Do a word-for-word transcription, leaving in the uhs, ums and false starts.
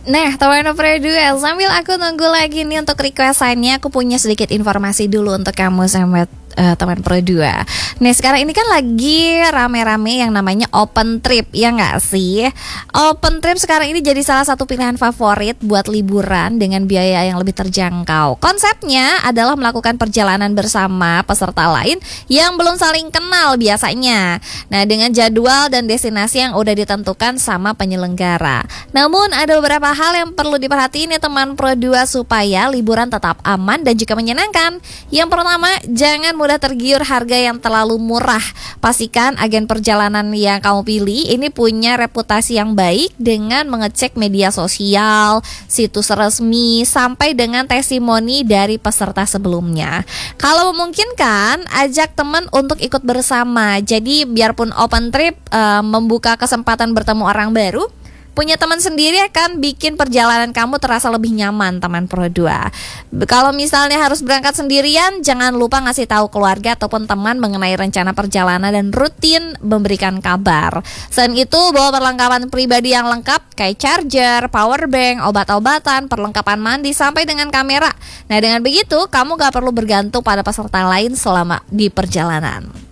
Nah, teman Pro dua, sambil aku nunggu lagi nih untuk requestannya, aku punya sedikit informasi dulu untuk kamu sahabat uh, teman Pro dua. Nah, sekarang ini kan lagi rame-rame yang namanya open trip, ya nggak sih? Open trip sekarang ini jadi salah satu pilihan favorit buat liburan dengan biaya yang lebih terjangkau. Konsepnya adalah melakukan perjalanan bersama peserta lain yang belum saling kenal biasanya. Nah, dengan jadwal dan destinasi yang udah ditentukan sama penyelenggara. Namun ada beberapa hal yang perlu diperhatiin ya teman Pro dua supaya liburan tetap aman dan juga menyenangkan. Yang pertama, jangan mudah tergiur harga yang terlalu murah. Pastikan agen perjalanan yang kamu pilih ini punya reputasi yang baik dengan mengecek media sosial, situs resmi, sampai dengan testimoni dari peserta sebelumnya. Kalau memungkinkan, ajak teman untuk ikut bersama. Jadi biarpun open trip uh, membuka kesempatan bertemu orang baru, punya teman sendiri akan bikin perjalanan kamu terasa lebih nyaman teman Pro dua. Kalau misalnya harus berangkat sendirian, jangan lupa ngasih tahu keluarga ataupun teman mengenai rencana perjalanan dan rutin memberikan kabar. Selain itu, bawa perlengkapan pribadi yang lengkap kayak charger, power bank, obat-obatan, perlengkapan mandi sampai dengan kamera. Nah, dengan begitu kamu gak perlu bergantung pada peserta lain selama di perjalanan.